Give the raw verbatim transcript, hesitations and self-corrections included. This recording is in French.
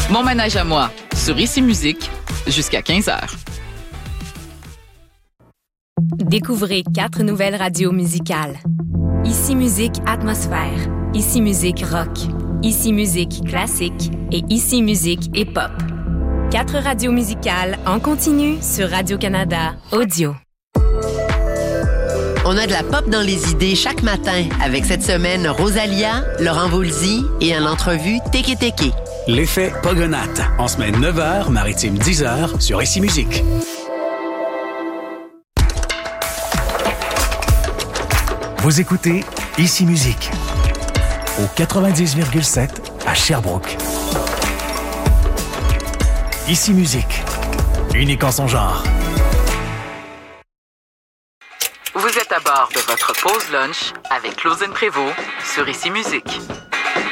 Mon ménage à moi, sur Ici Musique, jusqu'à quinze heures. Découvrez quatre nouvelles radios musicales. Ici Musique Atmosphère, Ici Musique Rock, Ici Musique Classique et Ici Musique Hip-Hop. Quatre radios musicales en continu sur Radio-Canada Audio. On a de la pop dans les idées chaque matin avec cette semaine Rosalia, Laurent Voulzy et en entrevue Teke Teke. L'effet Pogonate, en semaine neuf heures, maritime dix heures sur Ici Musique. Vous écoutez Ici Musique au quatre-vingt-dix virgule sept à Sherbrooke. Ici Musique, unique en son genre. Vous êtes à bord de votre pause lunch avec Claudine Prévost sur Ici Musique.